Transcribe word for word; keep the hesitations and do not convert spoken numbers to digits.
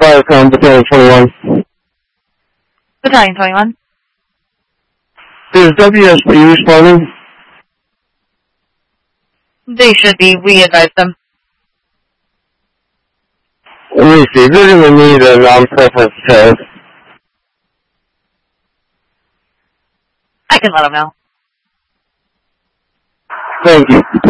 Viacom, Battalion twenty-one. Battalion twenty-one. Is W S P responding? They should be. We advise them. Let me see. They're going to need a non-preference test. I can let them know. Thank you.